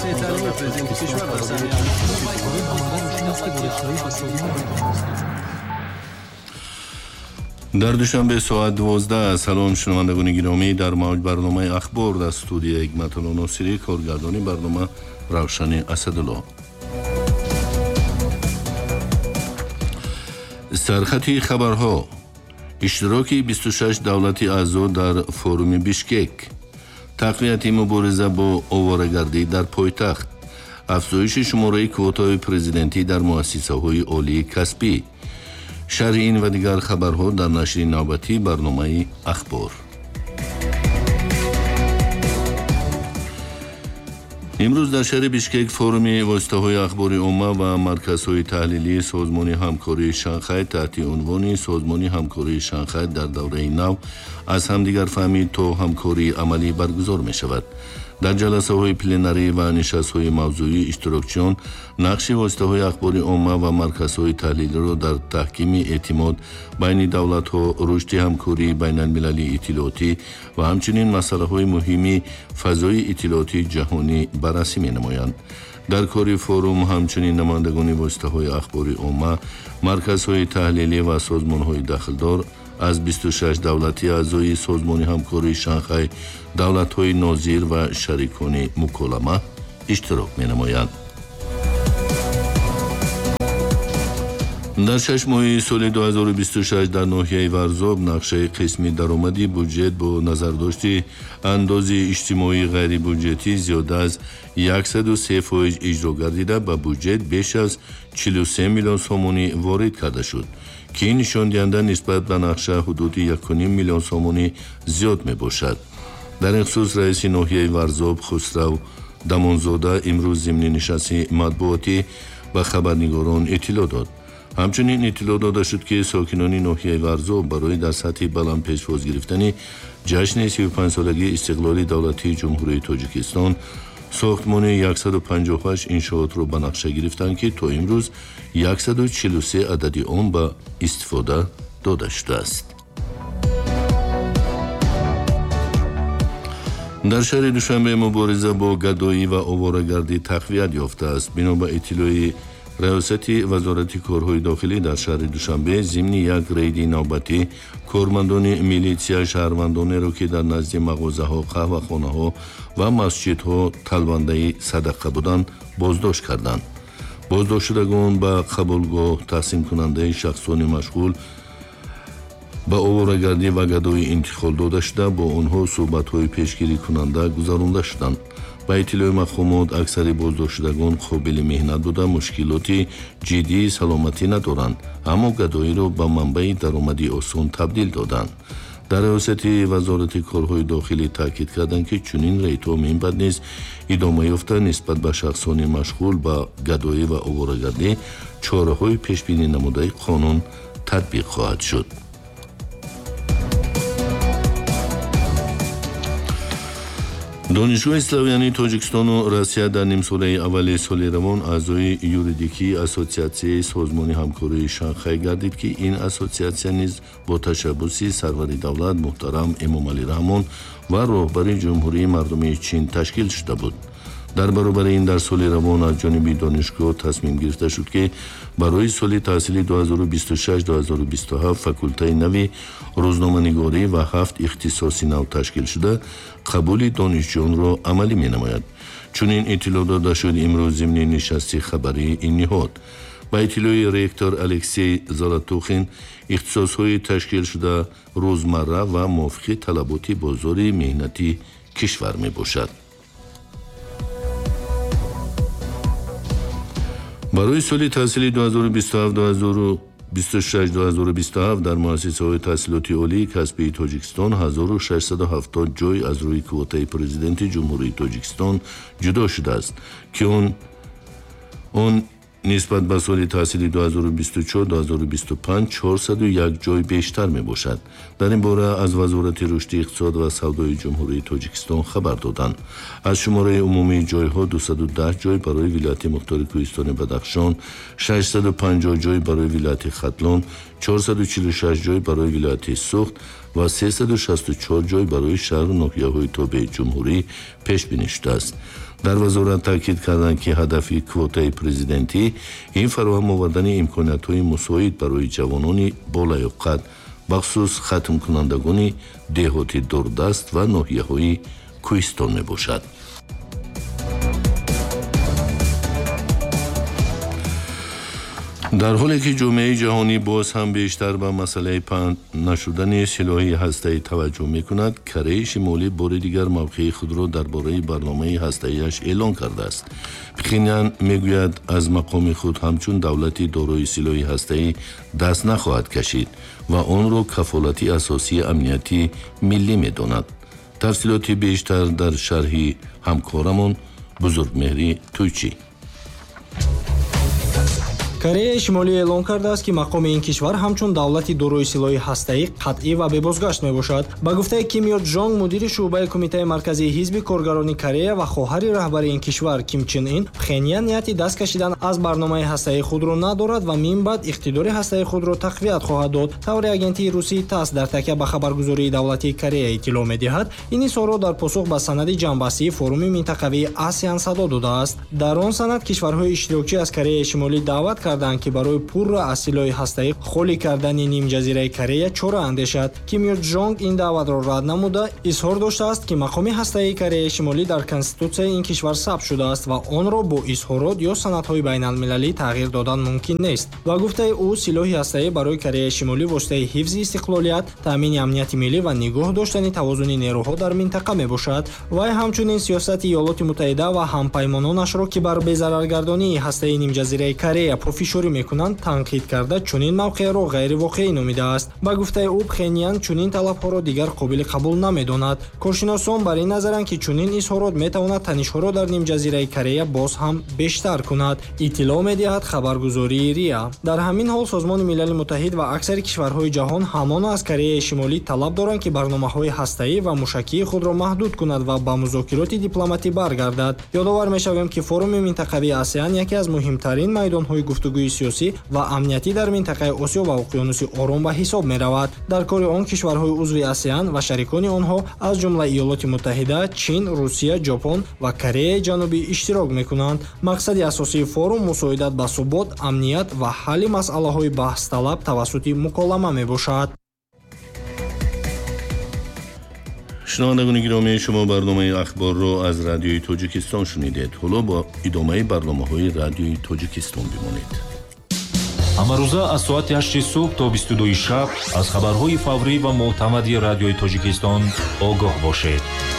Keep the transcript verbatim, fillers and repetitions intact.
дар душанбе соат дувоздаҳ. салом шунавандагони гиромӣ, дар мавҷ барномаи ахбор дар студияи Ҳикматулло Носирӣ, коргардони барнома Равшани Асадулло. сархати хабарҳо. иштироки бисту шаш давлати аъзо дар форуми Бишкек. тақвияти мубориза бо оварагардӣ дар пойтахт. афзоиши шумораи квотаҳои президентӣ дар муассисаҳои олии касбӣ. шарҳи ин ва дигар хабарҳо дар нашри навбатии барномаи ахбор. имрӯз дар шаҳри Бишкек форуми воситаҳои ахбори умма ва марказҳои таҳлилии созмони ҳамкории Шанхай таҳти унвони созмони ҳамкории Шанхай дар давраи нав аз ҳамдигарфаҳмӣ то ҳамкории амалӣ баргузор мешавад. дар ҷаласаҳои пленарӣ ва нишастҳои мавзӯӣ иштирокчиён нақши воситаҳои ахбори умма ва марказҳои таҳлилиро дар таҳкими эътимод байни давлатҳо, рушди ҳамкории байналмилалии иттилоотӣ ва ҳамчунин масъалаҳои муҳими фазои иттилоотии ҷаҳонӣ баррасӣ менамоянд. дар кори форум ҳамчунин намояндагони воситаҳои ахбори умма, марказҳои таҳлилӣ ва созмонҳои дахлдор аз бисту шаш давлати аъзои созмони ҳамкории Шанхай, давлатҳои нозир ва шарикони муколама иштирок менамоянд. дар шаш моҳи соли ду ҳазору бисту шаш дар ноҳияи Варзоб нақшаи қисми даромади буҷет бо назардошти андози иҷтимоии ғайрибуҷетӣ зиёда аз яксаду се фоиз иҷро гардида ба буҷет беш аз чилу се миллион сомонӣ ворид карда шуд, ки ин нишондиҳанда нисбат ба нақша ҳудуди якумин миллион сомонӣ зиёд мебошад. дар ин хусус раиси ноҳияи Варзоб Хусрав Дамонзода имрӯз зимни нишасти матбуотӣ ба хабарнигорон иттилоъ дод. ҳамчунин иттилоъ дода шуд, ки сокинони ноҳияи Варзоб барои дар сатҳи баланд пешвоз гирифтани ҷашни сивпанҷсолагии истиқлоли давлатии ҷумҳурии Тоҷикистон сохтмони яксаду панҷоҳу ҳашт иншоотро ба нақша гирифтанд, ки то имрӯз яксаду чилу се адади он ба истифода дода шудааст. дар шаҳри Душанбе мубориза бо гадоӣ ва оворагардӣ тақвият ёфтааст. бино ба иттилои раёсати вазорати корҳои дохилӣ дар шаҳри Душанбе, зимни як рейди навбатӣ кормандони милитсия шаҳрвандонеро, ки дар назди мағозаҳо, қаҳвахонаҳо ва масҷидҳо талбандаи садақа буданд, боздошт карданд. боздоштшудагон ба қабулгоҳ тақсимкунандаи шахсони машғул ба оворагардӣ ва гадоӣ интиқол дода шуда, бо онҳо суҳбатҳои пешгирикунанда гузаронда шуданд. ба иттилои махлумот, аксари боздоштшудагон қобили меҳнат буда, мушкилоти ҷиддии саломатӣ надоранд, аммо гадоиро ба манбаи даромади осон табдил доданд. дар раёсати вазорати корҳои дохилӣ таъкид карданд, ки чунин рейдҳо меинбад низ идома ёфта нисбат ба шахсони машғул ба гадоӣ ва оворагардӣ чораҳои пешбинӣ намудаи қонун татбиқ хоҳад шуд. донишгоҳи славянии Тоҷикистону Россия дар нимсолаи аввали соли равон аъзои юридикии ассотсиатсияи созмони ҳамкории Шанхай гардид, ки ин ассотсиатсия низ бо ташаббуси сарвари давлат муҳтарам Эмомалӣ Раҳмон ва роҳбари ҷумҳурии мардумии Чин ташкил шуда буд. дар баробари ин дар соли равон аз ҷониби донишгоҳ тасмим гирифта шуд, ки барои соли таҳсилӣ ду ҳазору бисту шаш ду ҳазору бисту ҳафт факултаи нави рӯзноманигорӣ ва ҳафт ихтисоси нав ташкил шуда, қабули донишҷӯёнро амалӣ менамояд. чунин иттилоъ дода шуд имрӯз зимни нишасти хабарии ин ниҳод. ба иттилои ректор Алексей Золотухин, ихтисосҳои ташкил шуда рӯзмарра ва мувофиқи талаботи бозори меҳнати кишвар мебошад. барои соли таҳсилии ду ҳазору бисту ҳафт ду ҳазору бисту шаш ду ҳазору бисту ҳафт дар муассисаҳои таҳсилоти олии касбии Тоҷикистон ҳазору шашсаду ҳафтод ҷой аз рӯи квотаи президенти ҷумҳурии Тоҷикистон ҷудо шудааст, ки он он нисбат ба соли таҳсилии ду ҳазору бисту чор ду ҳазору бисту панҷ чорсаду як ҷой бештар мебошад. дар ин бора аз Вазорати рушди иқтисод ва савдои ҷумҳурии Тоҷикистон хабар доданд. аз шумораи умумии ҷойҳо дусаду даҳ ҷой барои вилояти мухтори Кӯҳистони Бадахшон, шашсаду панҷоҳ ҷой барои вилояти Хатлон, чорсаду чилу шаш ҷой барои вилояти Суғд ва сесаду шасту чор ҷой барои шаҳру ноҳияҳои тобеи ҷумҳурӣ пешбинӣ шудааст. дар вазорат таъкид карданд, ки ҳадафи квотаи президентӣ ин фароҳам овардани имкониятҳои мусоид барои ҷавонони болаёққат, бахусус хатмкунандагони деҳоти дурдаст ва ноҳияҳои кӯҳистон мебошад. дар ҳоле ки ҷомеаи ҷаҳонӣ боз ҳам бештар ба масъалаи паҳн нашудани силоҳи ҳастаӣ таваҷҷӯҳ мекунад, Кореяи Шимолӣ бори дигар мавқеи худро дар бораи барномаи ҳастаиаш эълон кардааст. Пхеньян мегӯяд, аз мақоми худ ҳамчун давлати дорои силоҳи ҳастаӣ даст нахоҳад кашид ва онро кафолати асосии амнияти миллӣ медонад. тафсилоти бештар дар шарҳи ҳамкорамон Бузургмеҳри Тӯйчӣ. Кореяи Шимолӣ эълон кардааст, ки мақоми ин кишвар ҳамчун давлати дорои силоҳи ҳастаӣ қатъӣ ва бебозгашт мебошад. Ба гуфтаи Ким Йо Чжонг, мудири шуъбаи кумитаи марказии ҳизби коргарони Корея ва хоҳари раҳбари ин кишвар Ким Чен Ин, Пхеньян нияти даст кашидан аз барномаи ҳастаии худро надорад ва минбаъд иқтидори ҳастаии худро тақвият хоҳад дод. Тавре агентии русии ТАСС дар такя ба хабаргузории давлатии Корея иттилоъ медиҳад. Ин изҳорот дар посух ба санади ҷамъбастии форуми минтақавии ASEAN садо додааст. Дар он санад кишварҳои иштирокчӣ аз Кореяи Шимолӣ даъват карданд, ки барои пурра аз силоҳи ҳастаӣ холӣ кардани нимҷазираи Корея чора андешад. Ким Йо Чжонг ин даъватро рад намуда, изҳор доштааст, ки мақоми ҳастаии Кореяи Шимолӣ дар конститутсияи ин кишвар сабт шудааст ва онро бо изҳорот ё санадҳои байналмилалӣ тағйир додан мумкин нест. Ва гуфтаи ӯ, силоҳи ҳастаӣ барои Кореяи Шимолӣ воситаи ҳифзи истиқлолият, таъмини амнияти миллӣ ва нигоҳ доштани тавозуни нерӯҳо дар минтақа мебошад. Вай ҳамчунин сиёсати Иёлоти Муттаҳида ва ҳампаймононашро, ки бар безараргардонии ҳастаи нимҷазираи Корея пофишорӣ мекунанд, танқид карда чунин мавқеъро ғайривоқеӣ номидааст. Ба гуфтаи ӯ, Пхеньян чунин талабҳоро дигар қобили қабул намедонад. Коршиносон бар ин назаранд, ки чунин изҳорот метавонад танишҳоро дар нимҷазираи Корея боз ҳам бештар кунад. иттилоъ медиҳад хабаргузории РИА. Дар ҳамин ҳол Созмони Милали Муттаҳид ва аксари кишварҳои ҷаҳон ҳамон аз Кореяи Шимолӣ талаб доранд, ки барномаҳои ҳастаӣ ва мушакии худро маҳдуд кунад ва ба музокироти дипломатӣ баргардад. Ёдовар мешавем, ки форуми минтақавии ASEAN яке аз муҳимтарин майдонҳои гуфтугӯи сиёсӣ ва амнияти дар минтақаи Осиё ва Уқёнуси Ором ба ҳисоб меравад. Дар кори он кишварҳои узви ASEAN ва шарикони онҳо аз ҷумла Иёлоти Муттаҳида, Чин, Русия, Ҷопон ва Кореяи Ҷанубӣ иштирок мекунанд. Мақсади асосии форум мусоидат ба субот, амният ва ҳалли масъалаҳои баҳсталаб тавассути муколама мебошад. шунавандагони гиромӣ, шумо барномаи ахборро аз радиои Тоҷикистон шунидед. ҳоло бо идомаи барномаҳои радиои Тоҷикистон бимонед. ҳамарӯза аз соати ҳашти субҳ то бисту дуи шаб аз хабарҳои фаврӣ ва мӯътамади радиои Тоҷикистон огоҳ бошед.